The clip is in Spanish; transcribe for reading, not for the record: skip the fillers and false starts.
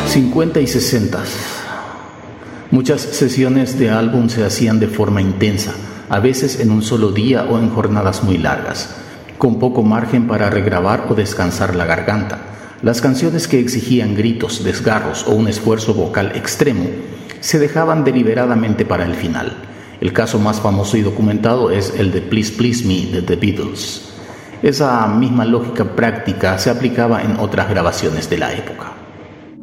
50 y 60. Muchas sesiones de álbum se hacían de forma intensa, a veces en un solo día o en jornadas muy largas, con poco margen para regrabar o descansar la garganta. Las canciones que exigían gritos, desgarros o un esfuerzo vocal extremo se dejaban deliberadamente para el final. El caso más famoso y documentado es el de Please Please Me de The Beatles. Esa misma lógica práctica se aplicaba en otras grabaciones de la época.